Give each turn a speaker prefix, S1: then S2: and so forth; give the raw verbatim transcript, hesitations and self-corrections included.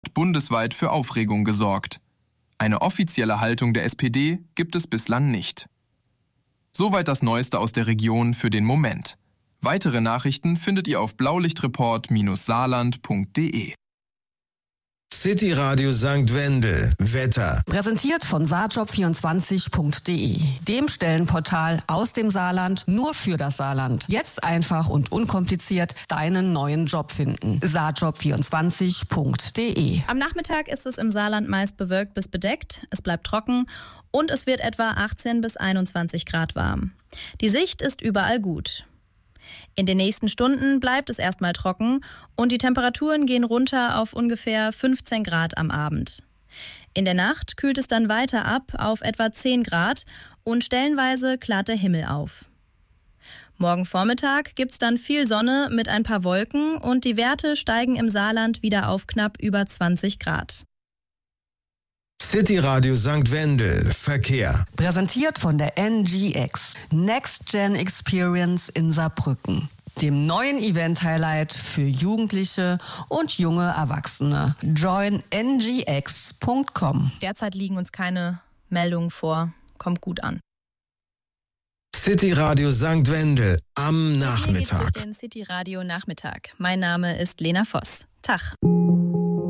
S1: bundesweit für Aufregung gesorgt. Eine offizielle Haltung der S P D gibt es bislang nicht. Soweit das Neueste aus der Region für den Moment. Weitere Nachrichten findet ihr auf blaulichtreport Saarland punkt de.
S2: City Radio Sankt Wendel. Wetter.
S3: Präsentiert von saarjob vierundzwanzig punkt de, dem Stellenportal aus dem Saarland nur für das Saarland. Jetzt einfach und unkompliziert deinen neuen Job finden. saarjob vierundzwanzig punkt de.
S4: Am Nachmittag ist es im Saarland meist bewölkt bis bedeckt. Es bleibt trocken und es wird etwa achtzehn bis einundzwanzig Grad warm. Die Sicht ist überall gut. In den nächsten Stunden bleibt es erstmal trocken und die Temperaturen gehen runter auf ungefähr fünfzehn Grad am Abend. In der Nacht kühlt es dann weiter ab auf etwa zehn Grad und stellenweise klart der Himmel auf. Morgen Vormittag gibt's dann viel Sonne mit ein paar Wolken und die Werte steigen im Saarland wieder auf knapp über zwanzig Grad.
S2: City Radio Sankt Wendel. Verkehr.
S3: Präsentiert von der N G X, Next Gen Experience in Saarbrücken, dem neuen Event-Highlight für Jugendliche und junge Erwachsene. join n g x punkt com.
S4: Derzeit liegen uns keine Meldungen vor. Kommt gut an.
S2: City Radio Sankt Wendel am Nachmittag.
S4: Hier geht's durch den City Radio Nachmittag. Mein Name ist Lena Voss. Tag.